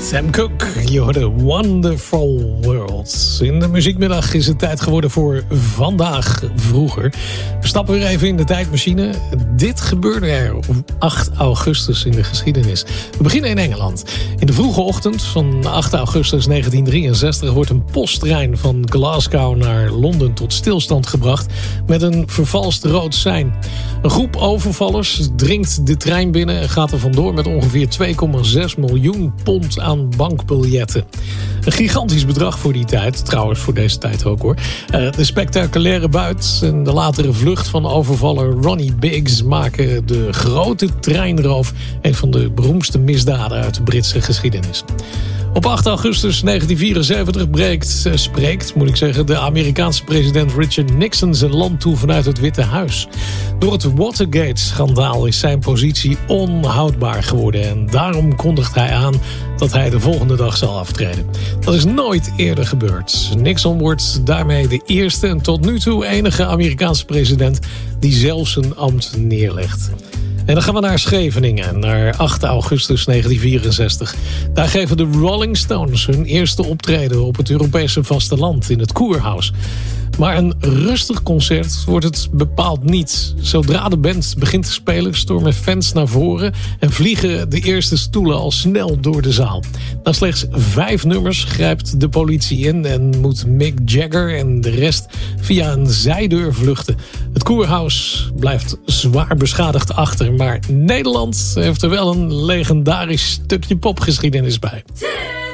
Sam Cooke, je hoorde Wonderful World. In de muziekmiddag is het tijd geworden voor Vandaag Vroeger. We stappen weer even in de tijdmachine. Dit gebeurde er op 8 augustus in de geschiedenis. We beginnen in Engeland. In de vroege ochtend van 8 augustus 1963 wordt een posttrein van Glasgow naar Londen tot stilstand gebracht met een vervalst rood sein. Een groep overvallers dringt de trein binnen en gaat er vandoor met ongeveer 2,6 miljoen pond aan bankbiljetten. Een gigantisch bedrag voor die tijd, trouwens voor deze tijd ook hoor. De spectaculaire buit en de latere vlucht van overvaller Ronnie Biggs maken de grote treinroof een van de beroemdste misdaden uit de Britse geschiedenis. Op 8 augustus 1974 spreekt de Amerikaanse president Richard Nixon zijn land toe vanuit het Witte Huis. Door het Watergate-schandaal is zijn positie onhoudbaar geworden en daarom kondigt hij aan dat hij de volgende dag zal aftreden. Dat is nooit eerder gebeurd. Nixon wordt daarmee de eerste en tot nu toe enige Amerikaanse president die zelf zijn ambt neerlegt. En dan gaan we naar Scheveningen, naar 8 augustus 1964. Daar geven de Rolling Stones hun eerste optreden op het Europese vasteland in het Kurhaus. Maar een rustig concert wordt het bepaald niet. Zodra de band begint te spelen stormen fans naar voren en vliegen de eerste stoelen al snel door de zaal. Na slechts 5 nummers grijpt de politie in en moet Mick Jagger en de rest via een zijdeur vluchten. Het Kurhaus blijft zwaar beschadigd achter, maar Nederland heeft er wel een legendarisch stukje popgeschiedenis bij.